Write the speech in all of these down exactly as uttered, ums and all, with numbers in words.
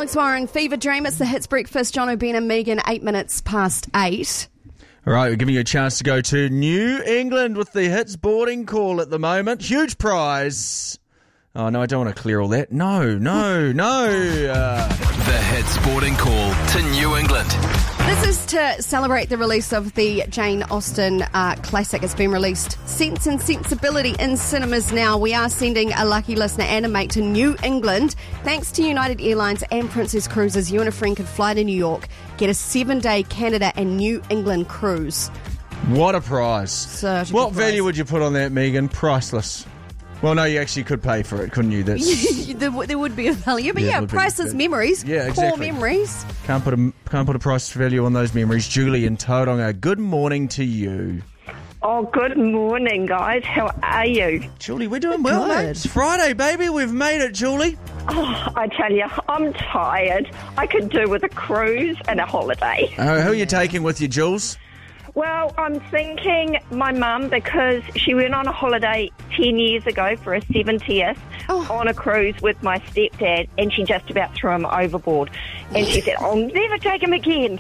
Alex Warren, Fever Dream. It's the Hits Breakfast. John O'Brien and Megan, eight minutes past eight. All right, we're giving you a chance to go to New England with the Hits boarding call at the moment. Huge prize. Oh, no, I don't want to clear all that. No, no, no. Uh... The Hits boarding call to New England. This is to celebrate the release of the Jane Austen uh, classic. It's been released Sense and Sensibility in cinemas now. We are sending a lucky listener and a mate to New England. Thanks to United Airlines and Princess Cruises, you and a friend can fly to New York, get a seven-day Canada and New England cruise. What a prize. Such a what good prize. value would you put on that, Megan? Priceless. Well, no, you actually could pay for it, couldn't you? That's there, there would be a value, but Yeah, yeah, it would be. priceless Yeah. memories. Yeah, Core exactly. memories. Can't put a can't put a price value on those memories. Julie in Tauranga, good morning to you. Oh, good morning, guys. How are you? Julie, we're doing well, Good. mate. It's Friday, baby. We've made it, Julie. Oh, I tell you, I'm tired. I could do with a cruise and a holiday. Uh, who are you taking with you, Jules? Well, I'm thinking my mum, because she went on a holiday ten years ago for her seventieth Oh. on a cruise with my stepdad, and she just about threw him overboard. And she said, I'll never take him again.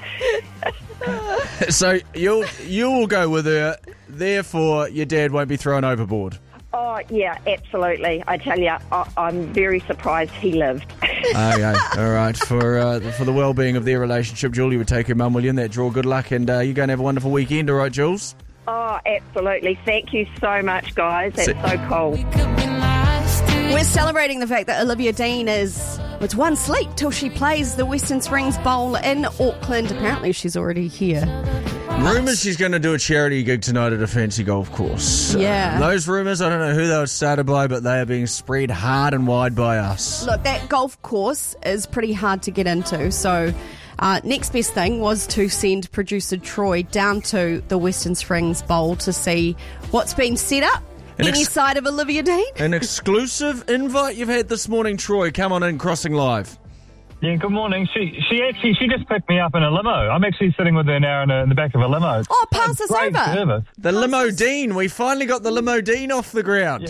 So you'll you will go with her. Therefore, your dad won't be thrown overboard. Oh, yeah, absolutely. I tell you, I- I'm very surprised he lived. Okay, all right. For uh, for the well-being of their relationship, Julie would take her mum, will you, in that draw. Good luck, and uh, you're going to have a wonderful weekend, all right, Jules? Oh, absolutely. Thank you so much, guys. That's Se- so cool. We're celebrating the fact that Olivia Dean is, it's one sleep till she plays the Western Springs Bowl in Auckland. Apparently she's already here. Rumours she's going to do a charity gig tonight at a fancy golf course. Yeah. Uh, those rumours, I don't know who they were started by, but they are being spread hard and wide by us. Look, that golf course is pretty hard to get into, so uh, next best thing was to send producer Troy down to the Western Springs Bowl to see what's been set up. An Any ex- side of Olivia Dean? An exclusive invite you've had this morning, Troy. Come on in, Crossing Live. Yeah, good morning. She she actually she just picked me up in a limo. I'm actually sitting with her now in, a, in the back of a limo. It's Oh, pass us great over. service. The Limo Dean. We finally got the Limo Dean off the ground.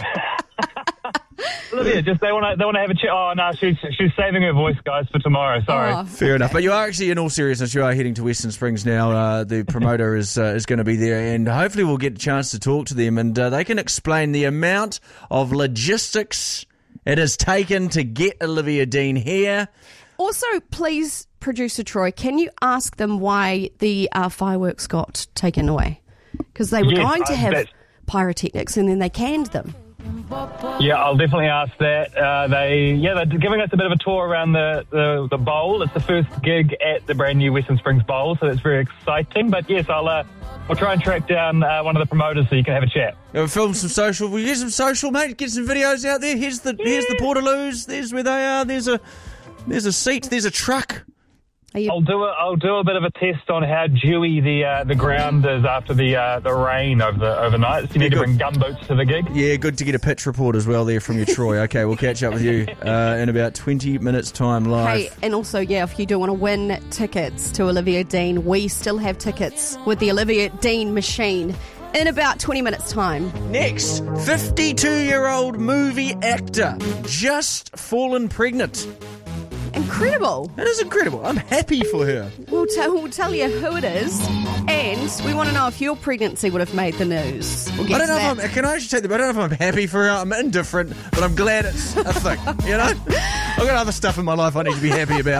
Olivia, just they want to they want to have a chat. Oh no, she's she's saving her voice, guys, for tomorrow. Sorry. Oh, Fair enough. But you are actually, in all seriousness, you are heading to Western Springs now. Uh, the promoter is uh, is going to be there, and hopefully we'll get a chance to talk to them, and uh, they can explain the amount of logistics it has taken to get Olivia Dean here. Also, please, producer Troy, can you ask them why the uh, fireworks got taken away? Because they were Yes, going to uh, have that's- pyrotechnics and then they canned them. Yeah, I'll definitely ask that. Uh, they yeah, they're giving us a bit of a tour around the, the, the bowl. It's the first gig at the brand new Western Springs Bowl, so it's very exciting. But yes, I'll uh, I'll try and track down uh, one of the promoters so you can have a chat. Uh, film some social. Will you get some social, mate? Get some videos out there. Here's the here's the Portaloos. There's where they are. There's a there's a seat. There's a truck. Are you, I'll do a I'll do a bit of a test on how dewy the uh, the ground is after the uh, the rain over the overnight. So you need to good. bring gumboots to the gig. Yeah, good to get a pitch report as well there from you, Troy. Okay, we'll catch up with you uh, in about twenty minutes' time live. hey, and also, yeah, if you do want to win tickets to Olivia Dean, we still have tickets with the Olivia Dean machine in about twenty minutes' time. Next, fifty-two-year-old movie actor just fallen pregnant. Incredible. That is incredible. I'm happy for her. We'll, t- we'll tell you who it is, and we want to know if your pregnancy would have made the news. We'll get I don't to know that. if I'm. Can I actually take the? I don't know if I'm happy for her. I'm indifferent, but I'm glad it's a thing. You know, I've got other stuff in my life I need to be happy about.